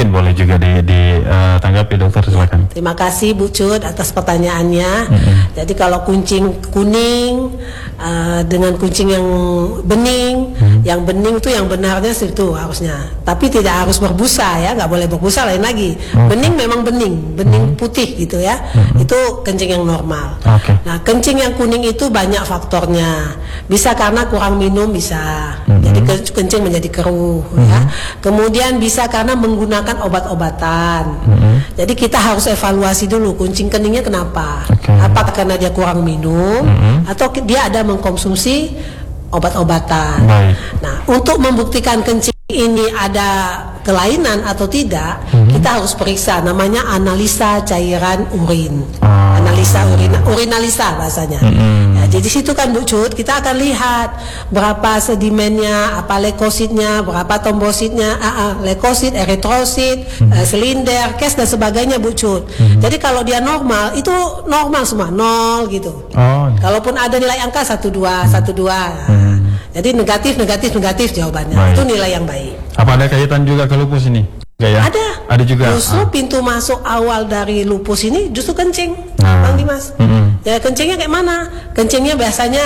boleh juga ditanggapi dokter, silakan. Terima kasih Bu Cut atas pertanyaannya. Jadi kalau kucing kuning dengan kucing yang bening, yang bening itu yang benarnya itu harusnya. Tapi tidak harus berbusa ya, nggak boleh berbusa, lain lagi. Bening memang bening putih gitu ya. Itu kencing yang normal. Nah, kencing yang kuning itu banyak faktornya. Bisa karena kurang minum, bisa. Jadi kencing menjadi keruh ya. Kemudian bisa karena menggunakan obat-obatan. Jadi kita harus evaluasi dulu kucing keningnya kenapa. Apakah karena dia kurang minum atau dia ada mengkonsumsi obat-obatan. Nah, untuk membuktikan kencing ini ada kelainan atau tidak, kita harus periksa namanya analisa cairan urin. Analisa urinalisa bahasanya. Ya, jadi situ kan Bu Cut, kita akan lihat berapa sedimennya, apa leukositnya, berapa trombositnya, leukosit, eritrosit, silinder, kes dan sebagainya Bu Cut. Jadi kalau dia normal, itu normal semua, 0 gitu. Kalaupun ada nilai angka 1,2, 1,2. Jadi negatif jawabannya. Itu nilai yang baik. Apa ada kaitan juga ke lupus ini? Ya? Ada juga. Justru pintu masuk awal dari lupus ini justru kencing, Bang Dimas. Ya, kencingnya kayak mana? Kencingnya biasanya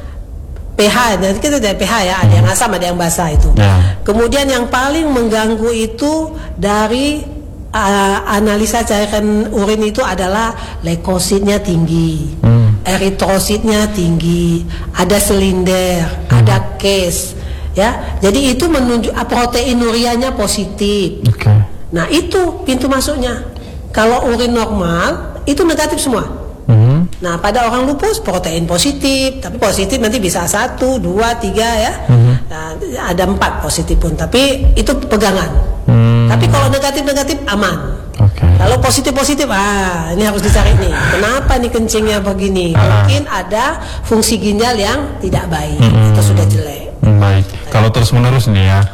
pH, jadi kita dari pH ya, ada yang asam, ada yang basah itu. Kemudian yang paling mengganggu itu dari analisa cairan urin itu adalah leukositnya tinggi, eritrositnya tinggi, ada silinder, ada kes. Ya, jadi itu menunjuk proteinurianya positif. Nah, itu pintu masuknya. Kalau urin normal itu negatif semua. Nah, pada orang lupus protein positif, tapi positif nanti bisa 1, 2, 3 ya. Nah, ada 4 positif pun, tapi itu pegangan. Tapi kalau negatif aman. Kalau positif, ini harus dicari nih. Kenapa nih kencingnya begini? Mungkin ada fungsi ginjal yang tidak baik, itu sudah jelek. Baik. Kalau terus menerus nih ya.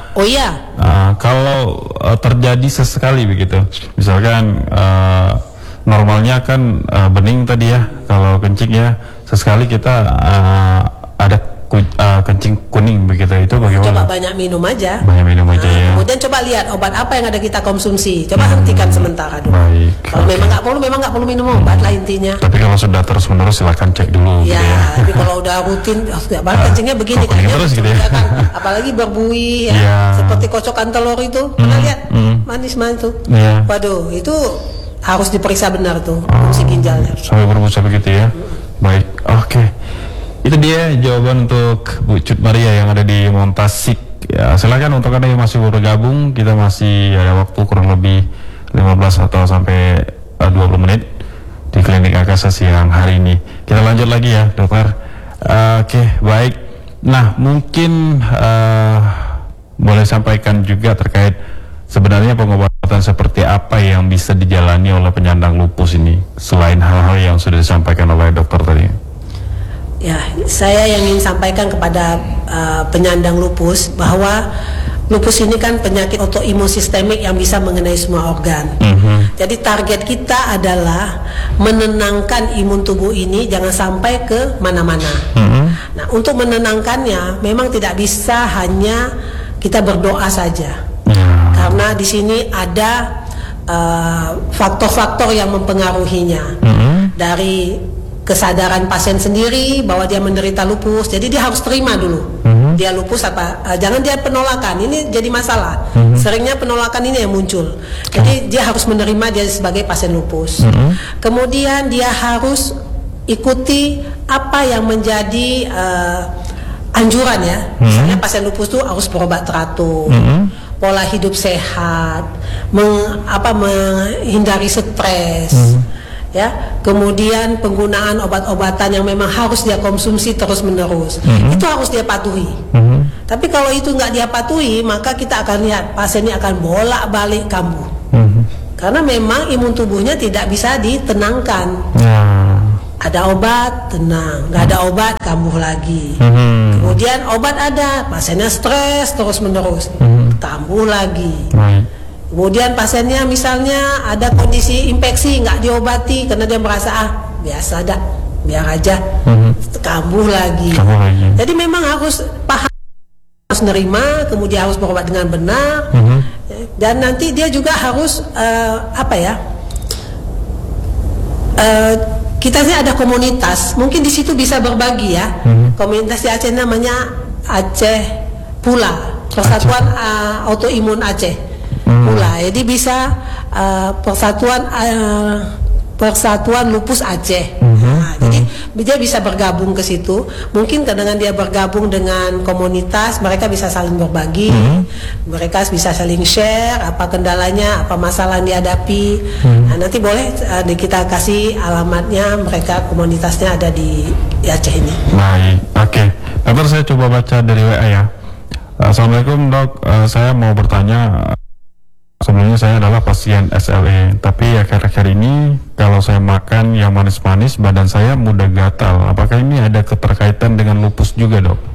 Kalau terjadi sesekali begitu, misalkan normalnya kan bening tadi ya, kalau kencing ya sesekali kita ada kencing kuning begitu, itu bagaimana? Coba banyak minum aja. Ya. Kemudian coba lihat obat apa yang ada kita konsumsi. Coba hentikan sementara dulu. Kalau memang nggak perlu minum obat lah intinya. Tapi kalau sudah terus menerus silakan cek dulu. Ya, gitu ya. Tapi kalau udah rutin, kencingnya begini kayaknya terus gitu ya. Apalagi berbuih ya. Seperti kocokan telur itu, pernah lihat? Manis tuh. Waduh, itu harus diperiksa benar tuh fungsi ginjalnya. Sampai berbusa begitu ya. Baik, oke. Itu dia jawaban untuk Bu Cut Maria yang ada di Montasik. Ya, silakan untuk Anda yang masih bergabung, kita masih ada waktu kurang lebih 15 atau sampai 20 menit di Klinik Akasa siang hari ini. Kita lanjut lagi ya, dokter. Oke, baik. Nah, mungkin boleh sampaikan juga terkait sebenarnya pengobatan seperti apa yang bisa dijalani oleh penyandang lupus ini selain hal-hal yang sudah disampaikan oleh dokter tadi. Ya, saya yang ingin sampaikan kepada penyandang lupus bahwa lupus ini kan penyakit autoimun sistemik yang bisa mengenai semua organ. Jadi target kita adalah menenangkan imun tubuh ini jangan sampai ke mana-mana. Nah, untuk menenangkannya memang tidak bisa hanya kita berdoa saja. Karena di sini ada faktor-faktor yang mempengaruhinya. Dari kesadaran pasien sendiri bahwa dia menderita lupus, jadi dia harus terima dulu dia lupus apa, jangan dia penolakan, ini jadi masalah. Seringnya penolakan ini yang muncul. Jadi dia harus menerima dia sebagai pasien lupus. Kemudian dia harus ikuti apa yang menjadi anjuran ya. Misalnya pasien lupus itu harus berobat teratur, pola hidup sehat, menghindari stres. Ya, kemudian penggunaan obat-obatan yang memang harus dia konsumsi terus-menerus, itu harus dia patuhi. Tapi kalau itu nggak dia patuhi, maka kita akan lihat pasien ini akan bolak-balik kambuh. Karena memang imun tubuhnya tidak bisa ditenangkan. Ada obat, tenang. Nggak ada obat, kambuh lagi. Kemudian obat ada, pasiennya stres terus-menerus, kambuh lagi. Kemudian pasiennya misalnya ada kondisi infeksi nggak diobati karena dia merasa biasa dah, biar aja, kambuh lagi. Jadi memang harus paham, harus nerima, kemudian harus berobat dengan benar. Dan nanti dia juga harus kita sih ada komunitas, mungkin di situ bisa berbagi ya. Komunitas di Aceh namanya Aceh Pula, Persatuan Autoimun Aceh Pula. Jadi bisa Persatuan Lupus Aceh. Jadi dia bisa bergabung ke situ. Mungkin dengan dia bergabung dengan komunitas, mereka bisa saling berbagi, mereka bisa saling share apa kendalanya, apa masalah yang dihadapi. Nah, nanti boleh kita kasih alamatnya, mereka komunitasnya ada di Aceh ini. Baik, oke. Dokter, saya coba baca dari WA ya. Assalamualaikum dok, saya mau bertanya. Sebelumnya saya adalah pasien SLE, tapi akhir-akhir ini kalau saya makan yang manis-manis badan saya mudah gatal. Apakah ini ada keterkaitan dengan lupus juga, dok?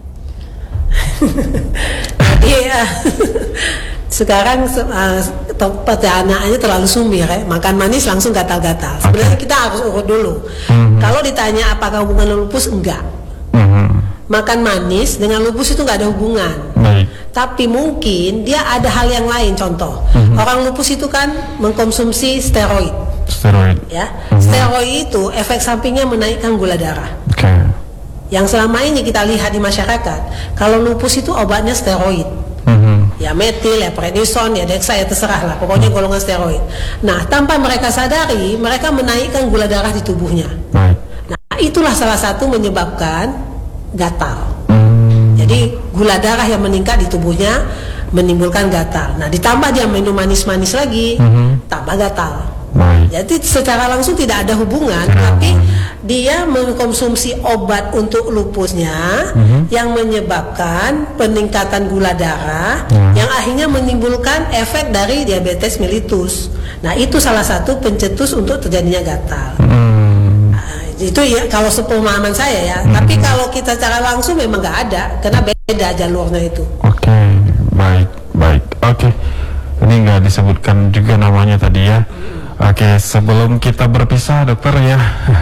Jadi sekarang pertanyaannya terlalu sumir ya. Makan manis langsung gatal-gatal. Sebenarnya kita harus urut dulu. Kalau ditanya apakah hubungan lupus, enggak. Makan manis dengan lupus itu nggak ada hubungan. Baik. Tapi mungkin dia ada hal yang lain. Contoh, orang lupus itu kan mengkonsumsi steroid. Ya, steroid itu efek sampingnya menaikkan gula darah. Yang selama ini kita lihat di masyarakat, kalau lupus itu obatnya steroid. Ya metil, ya prednison, ya dexa, ya terserah lah. Pokoknya golongan steroid. Nah, tanpa mereka sadari, mereka menaikkan gula darah di tubuhnya. Nah, itulah salah satu menyebabkan gatal. Jadi gula darah yang meningkat di tubuhnya menimbulkan gatal. Nah, ditambah dia minum manis-manis lagi, tambah gatal. Jadi secara langsung tidak ada hubungan, tapi dia mengkonsumsi obat untuk lupusnya yang menyebabkan peningkatan gula darah yang akhirnya menimbulkan efek dari diabetes mellitus. Nah, itu salah satu pencetus untuk terjadinya gatal. Itu ya kalau sepemahaman saya ya. Tapi kalau kita secara langsung memang nggak ada, karena beda jalurnya itu. Oke, baik. Oke, ini nggak disebutkan juga namanya tadi ya. Oke, sebelum kita berpisah dokter ya,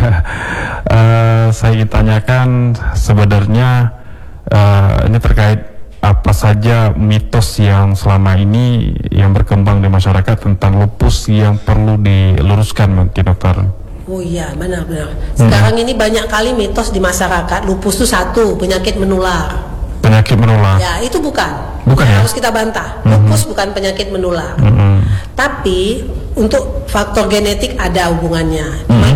saya ingin tanyakan sebenarnya ini terkait apa saja mitos yang selama ini yang berkembang di masyarakat tentang lupus yang perlu diluruskan mungkin dokter. Oh iya, benar-benar. Sekarang ini banyak kali mitos di masyarakat, lupus itu satu penyakit menular. Penyakit menular? Ya, itu bukan ya? Harus kita bantah. Lupus bukan penyakit menular. Tapi untuk faktor genetik ada hubungannya. Cuma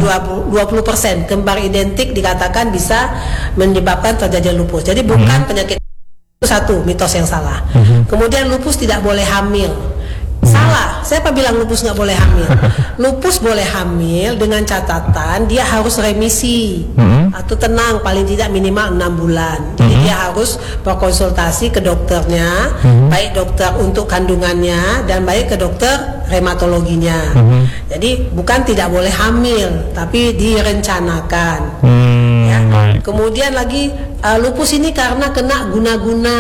20% kembar identik dikatakan bisa menyebabkan terjadinya lupus. Jadi bukan penyakit. Itu satu mitos yang salah. Kemudian lupus tidak boleh hamil. Salah, siapa bilang lupus nggak boleh hamil? Lupus boleh hamil dengan catatan dia harus remisi atau tenang paling tidak minimal 6 bulan. Jadi dia harus berkonsultasi ke dokternya, baik dokter untuk kandungannya dan baik ke dokter reumatologinya. Jadi bukan tidak boleh hamil, tapi direncanakan. Ya. Kemudian lagi lupus ini karena kena guna-guna.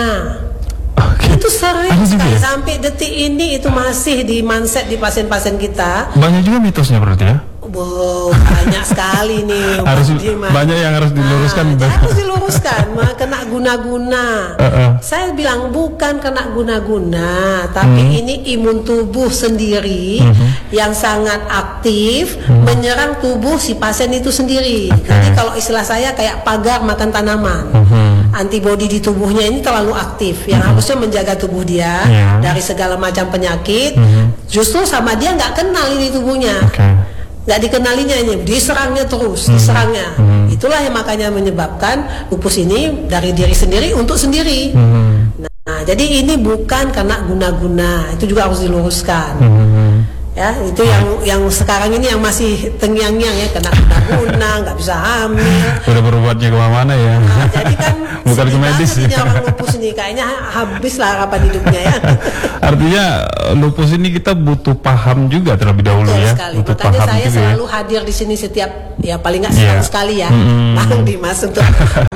Itu sering sekali sampai detik ini itu masih di mindset di pasien-pasien kita. Banyak juga mitosnya berarti ya? Banyak sekali nih. Banyak yang harus diluruskan. Harus diluruskan. Kena guna-guna. Saya bilang bukan kena guna-guna, tapi ini imun tubuh sendiri yang sangat aktif menyerang tubuh si pasien itu sendiri. Jadi kalau istilah saya kayak pagar makan tanaman. Antibodi di tubuhnya ini terlalu aktif, yang harusnya menjaga tubuh dia dari segala macam penyakit. Justru sama dia nggak kenal ini tubuhnya. Nggak dikenalinya ini, diserangnya terus, diserangnya. Itulah yang makanya menyebabkan lupus ini dari diri sendiri untuk sendiri. Nah, jadi ini bukan karena guna-guna, itu juga harus diluruskan. Ya, itu yang sekarang ini yang masih terngiang-ngiang ya, kena guna-guna, nggak bisa hamil. Udah berobatnya kemana ya? Nah, jadi kan bukan ke medis ya. Orang lupus ini kayaknya habis lah harapan hidupnya ya. Artinya lupus ini kita butuh paham juga terlebih dahulu. Betul ya. Sekali. Makanya saya selalu hadir di sini setiap ya paling nggak setahun sekali ya, Bang Dimas, untuk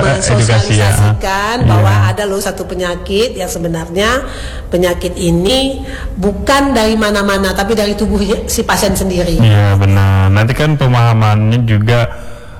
mensosialisasikan bahwa ada loh satu penyakit yang sebenarnya penyakit ini bukan dari mana-mana tapi dari tubuh si pasien sendiri. Iya benar. Nanti kan pemahamannya juga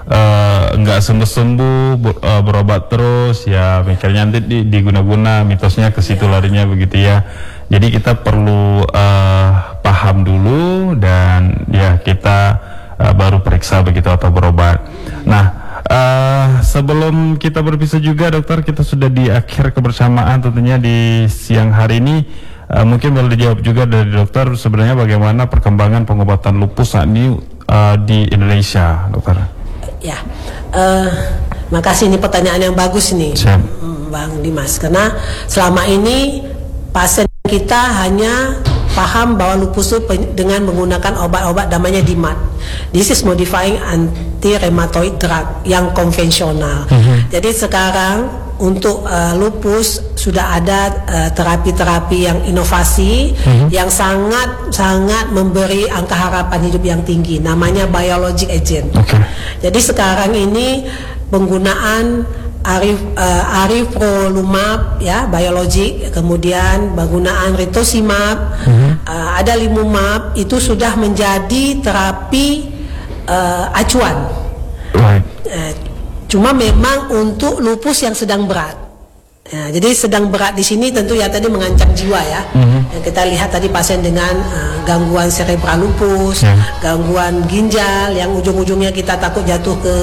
nggak sembuh-sembuh berobat terus ya, mikirnya nanti diguna-guna, mitosnya ke situ larinya begitu ya. Jadi kita perlu paham dulu dan ya kita baru periksa begitu atau berobat. Nah, sebelum kita berpisah juga dokter, kita sudah di akhir kebersamaan tentunya di siang hari ini. Mungkin boleh dijawab juga dari dokter sebenarnya bagaimana perkembangan pengobatan lupus saat ini di Indonesia, dokter? Ya, makasih, ini pertanyaan yang bagus nih, Bang Dimas. Karena selama ini pasien kita hanya paham bahwa lupus itu dengan menggunakan obat-obat namanya DMARD, Disease Modifying Anti-Rheumatoid Drug yang konvensional. Jadi sekarang untuk lupus sudah ada terapi-terapi yang inovasi yang sangat memberi angka harapan hidup yang tinggi, namanya biologic agent. Jadi sekarang ini penggunaan arifrolumab ya, biologik, kemudian penggunaan rituximab, adalimumab itu sudah menjadi terapi acuan. Cuma memang untuk lupus yang sedang berat. Ya, jadi sedang berat di sini tentu ya tadi mengancam jiwa ya. Yang kita lihat tadi pasien dengan gangguan cerebral lupus, gangguan ginjal yang ujung-ujungnya kita takut jatuh ke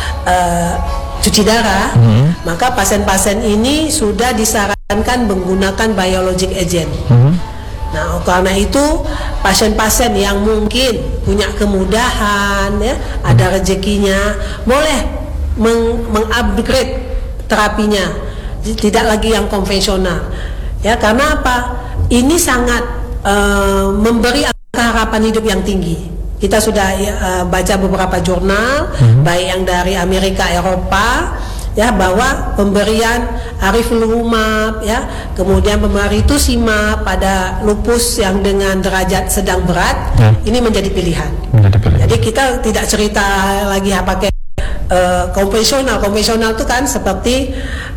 cuci darah, maka pasien-pasien ini sudah disarankan menggunakan biologic agent. Nah, karena itu pasien-pasien yang mungkin punya kemudahan, ya, ada rezekinya, boleh mengupgrade terapinya, tidak lagi yang konvensional. Ya, karena apa? Ini sangat memberi harapan hidup yang tinggi. Kita sudah baca beberapa jurnal, baik yang dari Amerika, Eropa, ya, bahwa pemberian arifrolumab, ya, kemudian pemberian rituximab pada lupus yang dengan derajat sedang berat, ini menjadi pilihan. Jadi kita tidak cerita lagi pakai konvensional. Konvensional itu kan seperti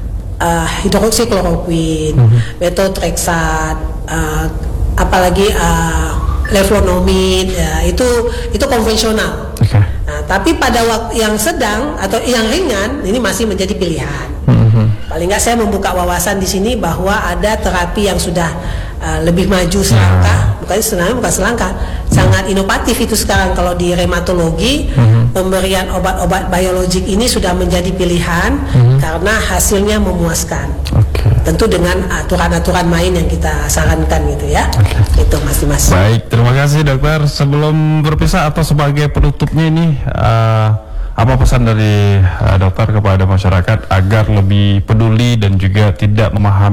hidroksikloroquine, methotrexate, apalagi leflunomid, ya, itu konvensional. Nah, tapi pada waktu yang sedang atau yang ringan ini masih menjadi pilihan. Paling nggak saya membuka wawasan di sini bahwa ada terapi yang sudah lebih maju selangkah, bukan selangkah, sangat inovatif itu sekarang kalau di rheumatologi. Pemberian obat-obat biologik ini sudah menjadi pilihan karena hasilnya memuaskan. Tentu dengan aturan-aturan main yang kita sarankan gitu ya. Itu Mas Dimas. Baik, terima kasih dokter. Sebelum berpisah atau sebagai penutupnya ini, apa pesan dari dokter kepada masyarakat agar lebih peduli dan juga tidak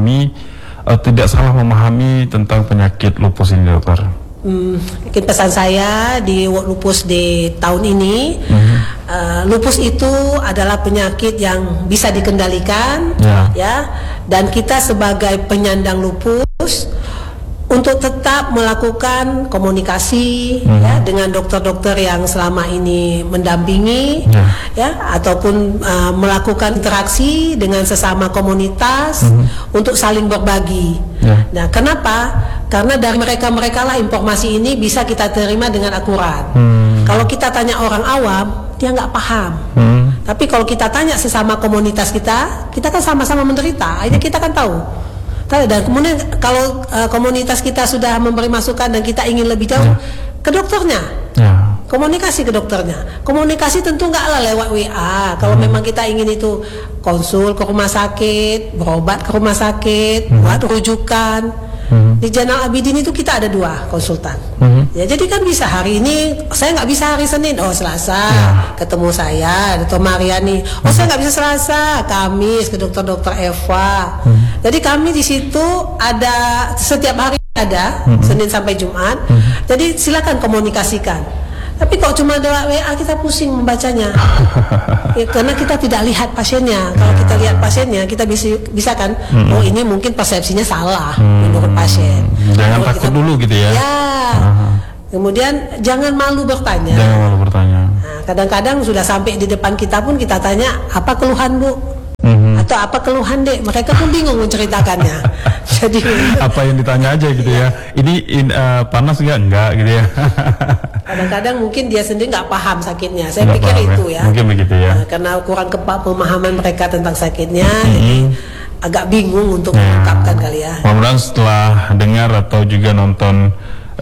salah memahami tentang penyakit lupus ini, dokter? Mungkin pesan saya di World Lupus Day tahun ini, lupus itu adalah penyakit yang bisa dikendalikan, ya, dan kita sebagai penyandang lupus untuk tetap melakukan komunikasi ya dengan dokter-dokter yang selama ini mendampingi, ya, ataupun melakukan interaksi dengan sesama komunitas untuk saling berbagi. Nah, kenapa? Karena dari mereka lah informasi ini bisa kita terima dengan akurat. Kalau kita tanya orang awam, dia nggak paham. Tapi kalau kita tanya sesama komunitas kita kan sama-sama menderita. Akhirnya kita kan tahu. Dan kemudian kalau komunitas kita sudah memberi masukan dan kita ingin lebih jauh, ke dokternya, komunikasi ke dokternya. Komunikasi tentu nggaklah lewat WA. Kalau memang kita ingin itu konsul ke rumah sakit, berobat ke rumah sakit, buat rujukan. Di Zainal Abidin itu kita ada 2 konsultan. Ya, jadi kan bisa hari ini saya nggak bisa hari Senin, Selasa ketemu saya Dr. Mariani. Saya nggak bisa Selasa, Kamis ke dokter Eva. Jadi kami di situ ada setiap hari ada, Senin sampai Jumat. Jadi silakan komunikasikan. Tapi kok cuma ada WA kita pusing membacanya. Ya, karena kita tidak lihat pasiennya. Kalau kita lihat pasiennya, kita bisa kan, oh ini mungkin persepsinya salah menurut pasien. Jangan takut dulu gitu ya. Ya. Kemudian jangan malu bertanya. Nah, kadang-kadang sudah sampai di depan kita pun kita tanya, apa keluhan Bu? Atau apa keluhan Dek? Mereka pun bingung menceritakannya. Jadi apa yang ditanya aja gitu ya. Ini panas enggak gitu ya. Kadang-kadang mungkin dia sendiri nggak paham sakitnya. Saya pikir itu ya. Mungkin begitu ya. Karena kurang pemahaman mereka tentang sakitnya. Jadi agak bingung untuk mengungkapkan kali ya. Mudah-mudahan setelah dengar atau juga nonton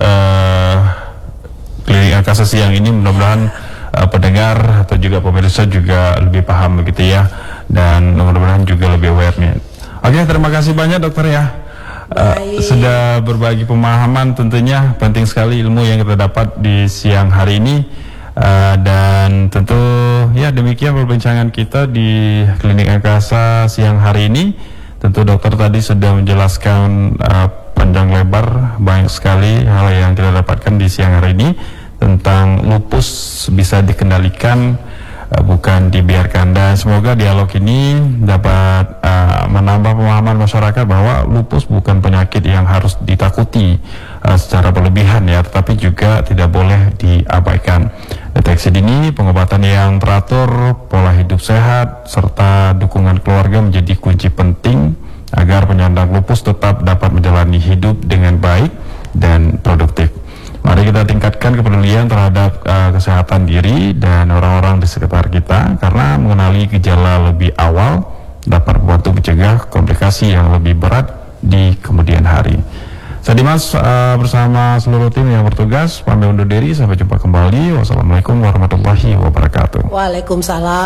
Klinik Angkasa siang ini, mudah-mudahan pendengar atau juga pemirsa juga lebih paham begitu ya, dan mudah-mudahan juga lebih aware nih. Oke, terima kasih banyak dokter ya. Sudah berbagi pemahaman, tentunya penting sekali ilmu yang kita dapat di siang hari ini. Dan tentu ya demikian perbincangan kita di Klinik Angkasa siang hari ini. Tentu dokter tadi sudah menjelaskan panjang lebar banyak sekali hal yang kita dapatkan di siang hari ini tentang lupus bisa dikendalikan, bukan dibiarkan. Dan semoga dialog ini dapat menambah pemahaman masyarakat bahwa lupus bukan penyakit yang harus ditakuti secara berlebihan ya, tetapi juga tidak boleh diabaikan. Deteksi dini, pengobatan yang teratur, pola hidup sehat, serta dukungan keluarga menjadi kunci penting agar penyandang lupus tetap dapat menjalani hidup dengan baik dan produktif. Mari kita tingkatkan kepedulian terhadap kesehatan diri dan orang-orang di sekitar kita, karena mengenali gejala lebih awal dapat membantu mencegah komplikasi yang lebih berat di kemudian hari. Saya Dimas bersama seluruh tim yang bertugas pamit undur diri, sampai jumpa kembali. Wassalamualaikum warahmatullahi wabarakatuh. Waalaikumsalam.